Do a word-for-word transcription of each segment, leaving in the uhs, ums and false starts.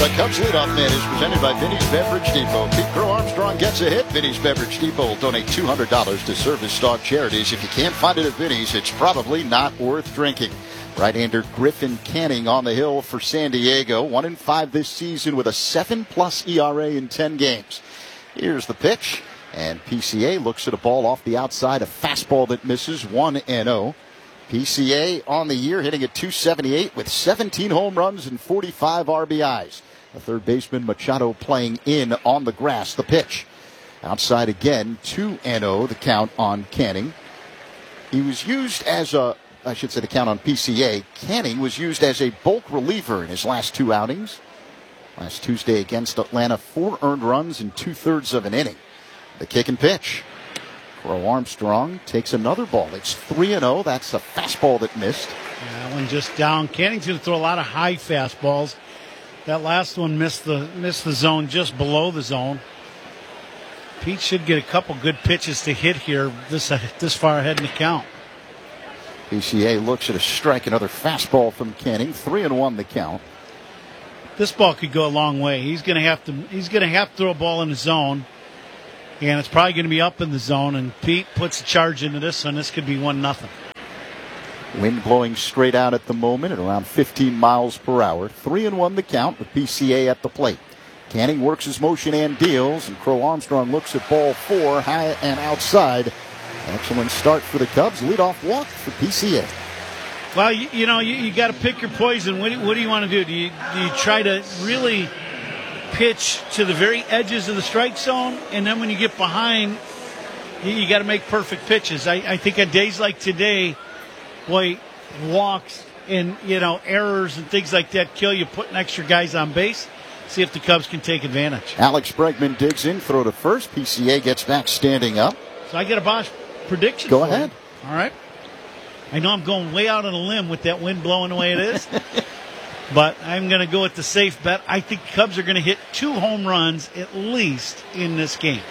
The Cubs leadoff man is presented by Vinnie's Beverage Depot. Pete Crow Armstrong gets a hit. Vinnie's Beverage Depot will donate two hundred dollars to service dog charities. If you can't find it at Vinnie's, it's probably not worth drinking. Right-hander Griffin Canning on the hill for San Diego. One and five this season with a seven plus E R A in ten games. Here's the pitch. And P C A looks at a ball off the outside. A fastball that misses. one and oh. P C A on the year hitting at two seventy-eight with seventeen home runs and forty-five R B Is. The third baseman Machado playing in on the grass. The pitch. Outside again, two and oh the count on Canning. He was used as a, I should say the count on P C A. Canning was used as a bulk reliever in his last two outings. Last Tuesday against Atlanta, four earned runs in two-thirds of an inning. The kick and pitch. Crow Armstrong takes another ball. It's three and oh. That's a fastball that missed. Yeah, that one just down. Canning's going to throw a lot of high fastballs. That last one missed the missed the zone, just below the zone. Pete should get a couple good pitches to hit here this uh, this far ahead in the count. P C A looks at a strike, another fastball from Canning. Three and one the count. This ball could go a long way. He's going to have to he's going to have to throw a ball in the zone, and it's probably going to be up in the zone. And Pete puts a charge into this one. This could be one nothing. Wind blowing straight out at the moment at around fifteen miles per hour. Three and one the count with P C A at the plate. Canning works his motion and deals, and Crow Armstrong looks at ball four, high and outside. Excellent start for the Cubs. Leadoff walk for P C A. Well, you, you know, you, you got to pick your poison. What do, what do you want to do? Do you, do you try to really pitch to the very edges of the strike zone, and then when you get behind, you, you got to make perfect pitches? I, I think on days like today, boy, walks and, you know, errors and things like that kill you, putting extra guys on base. See if the Cubs can take advantage. Alex Bregman digs in, throw to first. P C A gets back standing up. So I get a Bosch prediction. Go for ahead. you. All right. I know I'm going way out on a limb with that wind blowing the way it is, but I'm going to go with the safe bet. I think Cubs are going to hit two home runs at least in this game.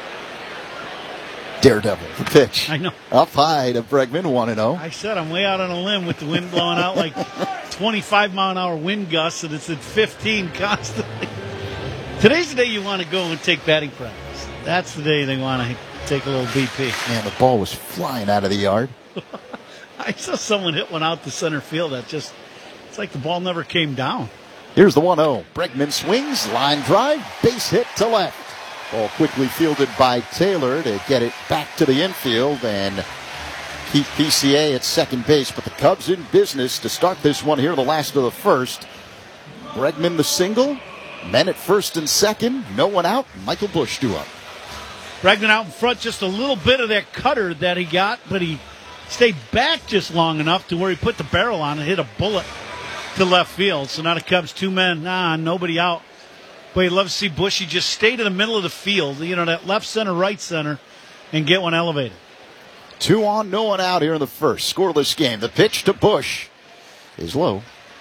Daredevil, the pitch. I know. Up high to Bregman, one and oh. I said I'm way out on a limb with the wind blowing out like twenty-five mile an hour wind gusts, and it's at fifteen constantly. Today's the day you want to go and take batting practice. That's the day they want to take a little B P. Man, the ball was flying out of the yard. I saw someone hit one out to center field. That just, it's like the ball never came down. Here's the one oh. Bregman swings, line drive, base hit to left. Ball quickly fielded by Taylor to get it back to the infield and keep P C A at second base. But the Cubs in business to start this one here, the last of the first. Bregman the single, men at first and second, no one out. Michael Busch due up. Bregman out in front, just a little bit of that cutter that he got, but he stayed back just long enough to where he put the barrel on and hit a bullet to left field. So now the Cubs, two men, nah, nobody out. But you'd love to see Bushy just stay to the middle of the field, you know, that left center, right center, and get one elevated. Two on, no one out here in the first. Scoreless game. The pitch to Busch is low.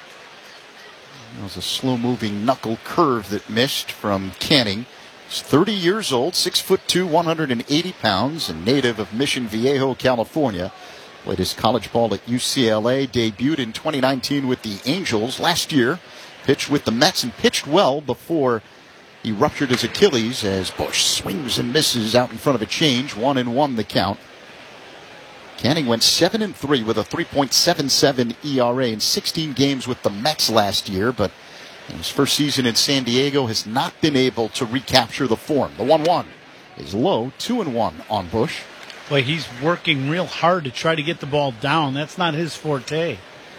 That was a slow-moving knuckle curve that missed from Canning. He's thirty years old, six foot two, one hundred eighty pounds, and native of Mission Viejo, California. Played his college ball at U C L A, debuted in twenty nineteen with the Angels. Last year, pitched with the Mets and pitched well before he ruptured his Achilles as Busch swings and misses out in front of a change. One and one the count. Canning went seven and three with a three point seven seven E R A in sixteen games with the Mets last year, but in his first season in San Diego has not been able to recapture the form. The one one is low, two and one on Busch. Boy, he's working real hard to try to get the ball down. That's not his forte.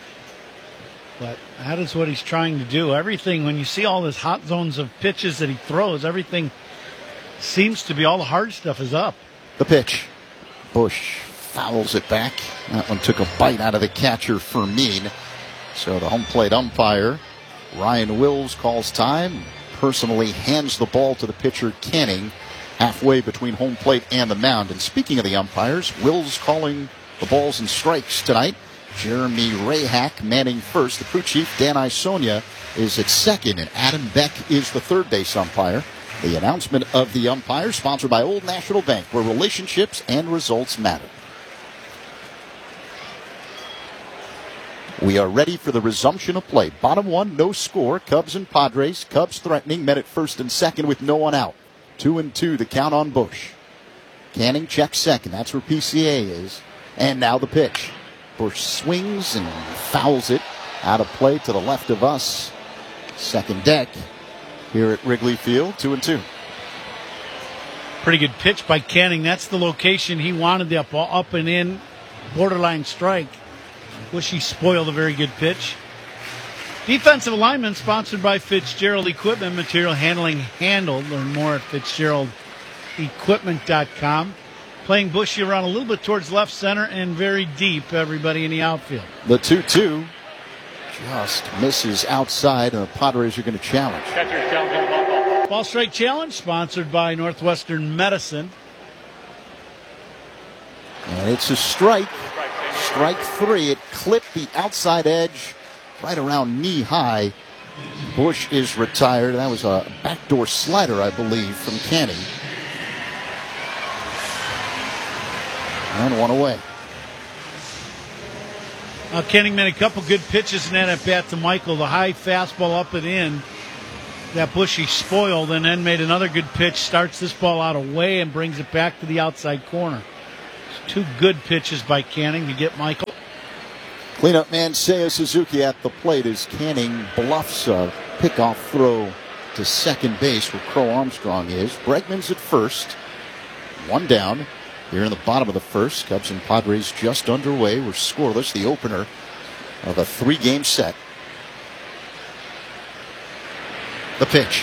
But that is what he's trying to do. Everything, when you see all his hot zones of pitches that he throws, everything seems to be, all the hard stuff is up. The pitch. Busch fouls it back. That one took a bite out of the catcher, Fermin. So the home plate umpire, Ryan Wills, calls time. Personally hands the ball to the pitcher, Canning, halfway between home plate and the mound. And speaking of the umpires, Wills calling the balls and strikes tonight. Jeremy Rayhack manning first. The crew chief, Dan Isonia, is at second, and Adam Beck is the third base umpire. The announcement of the umpire, sponsored by Old National Bank, where relationships and results matter. We are ready for the resumption of play. Bottom one, no score. Cubs and Padres. Cubs threatening, men at first and second with no one out. Two and two to count on Bush. Canning checks second. That's where P C A is. And now the pitch. Bush swings and fouls it out of play to the left of us. Second deck here at Wrigley Field. Two and two. Pretty good pitch by Canning. That's the location he wanted, the up, up and in borderline strike. Wish he spoiled a very good pitch. Defensive alignment sponsored by Fitzgerald Equipment, material handling handled. Learn more at fitzgerald equipment dot com. Playing Bushy around a little bit towards left center and very deep, everybody in the outfield. The two two just misses outside, and the Padres are going to challenge. Ball strike challenge sponsored by Northwestern Medicine. And it's a strike. Strike three. It clipped the outside edge right around knee high. Bush is retired. That was a backdoor slider, I believe, from Canning. And one away. Uh, Canning made a couple good pitches in that at bat to Michael. The high fastball up and in that Bushy spoiled, and then made another good pitch. Starts this ball out away and brings it back to the outside corner. Two good pitches by Canning to get Michael. Cleanup man Seiya Suzuki at the plate as Canning bluffs a pickoff throw to second base where Crow Armstrong is. Bregman's at first. One down here in the bottom of the first. Cubs and Padres just underway. We're scoreless. The opener of a three-game set. The pitch.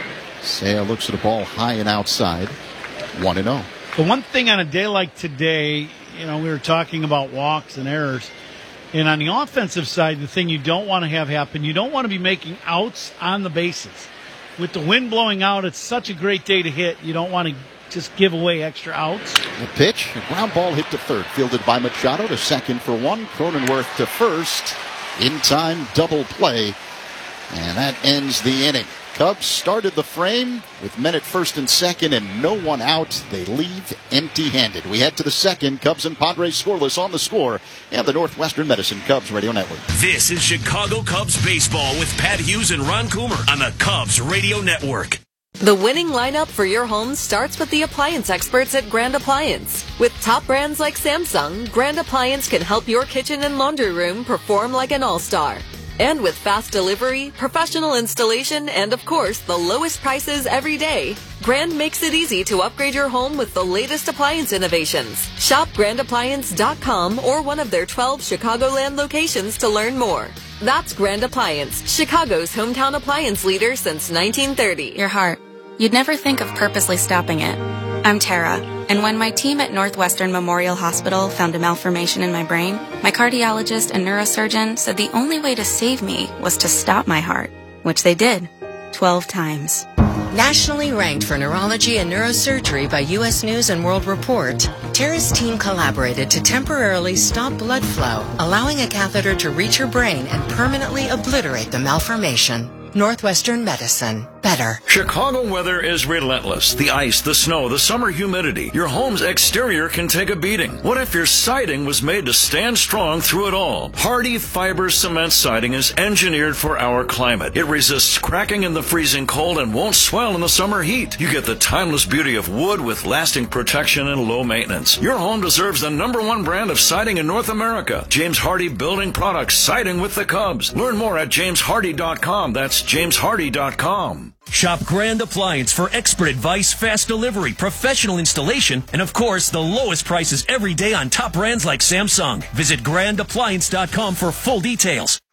Seiya looks at the ball high and outside. one and oh. The one thing on a day like today, you know, we were talking about walks and errors. And on the offensive side, the thing you don't want to have happen, you don't want to be making outs on the bases. With the wind blowing out, it's such a great day to hit. You don't want to just give away extra outs. The pitch, a ground ball hit to third, fielded by Machado to second for one. Cronenworth to first. In time, double play. And that ends the inning. Cubs started the frame with men at first and second and no one out. They leave empty-handed. We head to the second. Cubs and Padres scoreless on the score and the Northwestern Medicine Cubs Radio Network. This is Chicago Cubs baseball with Pat Hughes and Ron Coomer on the Cubs Radio Network. The winning lineup for your home starts with the appliance experts at Grand Appliance. With top brands like Samsung, Grand Appliance can help your kitchen and laundry room perform like an all-star. And with fast delivery, professional installation, and of course, the lowest prices every day, Grand makes it easy to upgrade your home with the latest appliance innovations. Shop grand appliance dot com or one of their twelve Chicagoland locations to learn more. That's Grand Appliance, Chicago's hometown appliance leader since nineteen thirty. Your heart. You'd never think of purposely stopping it. I'm Tara, and when my team at Northwestern Memorial Hospital found a malformation in my brain, my cardiologist and neurosurgeon said the only way to save me was to stop my heart, which they did, twelve times. Nationally ranked for neurology and neurosurgery by U S News and World Report, Tara's team collaborated to temporarily stop blood flow, allowing a catheter to reach her brain and permanently obliterate the malformation. Northwestern Medicine. Better. Chicago weather is relentless. The ice, the snow, the summer humidity. Your home's exterior can take a beating. What if your siding was made to stand strong through it all? Hardy Fiber Cement Siding is engineered for our climate. It resists cracking in the freezing cold and won't swell in the summer heat. You get the timeless beauty of wood with lasting protection and low maintenance. Your home deserves the number one brand of siding in North America. James Hardy Building Products, siding with the Cubs. Learn more at james hardy dot com. That's james hardy dot com. Shop Grand Appliance for expert advice, fast delivery, professional installation, and of course, the lowest prices every day on top brands like Samsung. Visit grand appliance dot com for full details.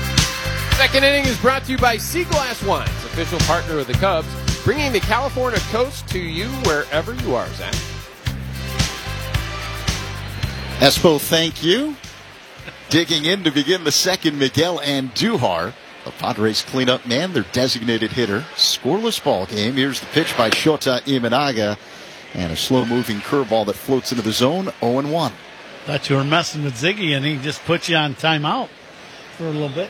Second inning is brought to you by Sea Glass Wines, official partner of the Cubs, bringing the California coast to you wherever you are, Zach. Espo, thank you. Digging in to begin the second, Miguel Andujar. The Padres cleanup man, their designated hitter. Scoreless ball game. Here's the pitch by Shota Imanaga. And a slow-moving curveball that floats into the zone, oh and one. Thought you were messing with Ziggy, and he just put you on timeout for a little bit.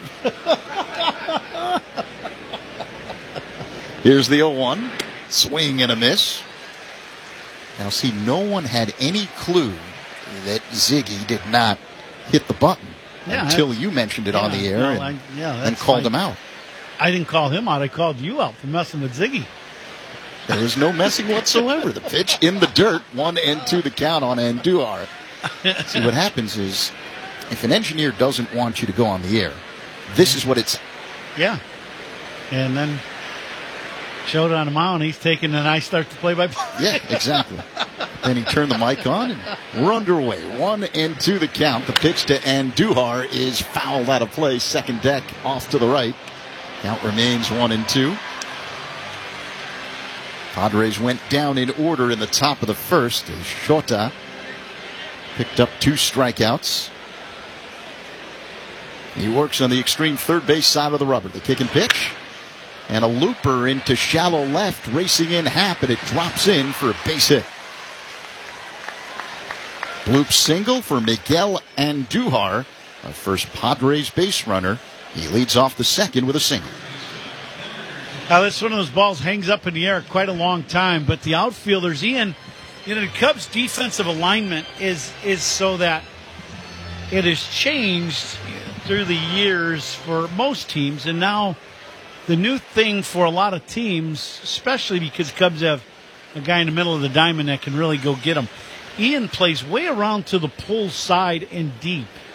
Here's the oh one. Swing and a miss. Now, see, no one had any clue that Ziggy did not hit the button. Yeah, until you mentioned it yeah, on the air no, and, I, yeah, and called like, him out. I didn't call him out. I called you out for messing with Ziggy. There was no messing whatsoever. The pitch in the dirt, one and two the count on Andujar. See, what happens is, if an engineer doesn't want you to go on the air, this is what it's. Yeah. And then showed on the mound, he's taking a nice start to play by play. Yeah, exactly. Then he turned the mic on, and we're underway. One and two the count. The pitch to Andujar is fouled out of play. Second deck off to the right. Count remains one and two. Padres went down in order in the top of the first as Shota picked up two strikeouts. He works on the extreme third base side of the rubber. The kick and pitch. And a looper into shallow left, racing in Happ, and it drops in for a base hit. Bloop single for Miguel Andujar, our first Padres base runner. He leads off the second with a single. Now, that's one of those balls hangs up in the air quite a long time, but the outfielders, Ian, you know, the Cubs' defensive alignment is is so that it has changed through the years for most teams, and now the new thing for a lot of teams, especially because Cubs have a guy in the middle of the diamond that can really go get them. Ian plays way around to the pull side and deep.